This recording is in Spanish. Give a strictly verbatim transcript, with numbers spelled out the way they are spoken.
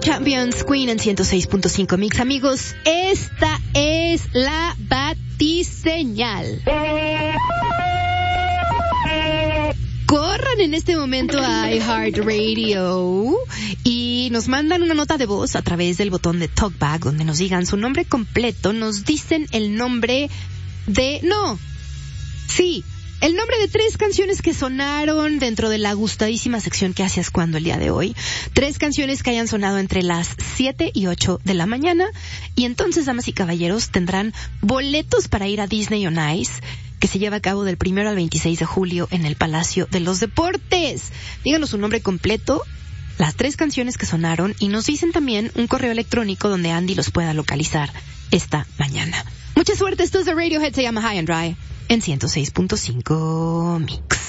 Champions, Queen en ciento seis punto cinco Mix. Amigos, esta es la batiseñal. Corran en este momento a iHeartRadio y nos mandan una nota de voz a través del botón de Talkback donde nos digan su nombre completo, nos dicen el nombre de... No, sí, el nombre de tres canciones que sonaron dentro de la gustadísima sección que hacías cuando el día de hoy. Tres canciones que hayan sonado entre las siete y ocho de la mañana. Y entonces, damas y caballeros, tendrán boletos para ir a Disney on Ice, que se lleva a cabo del primero al veintiséis de julio en el Palacio de los Deportes. Díganos su nombre completo, las tres canciones que sonaron y nos dicen también un correo electrónico donde Andy los pueda localizar esta mañana. Mucha suerte, esto es de Radiohead, se llama High and Dry en ciento seis punto cinco Mix.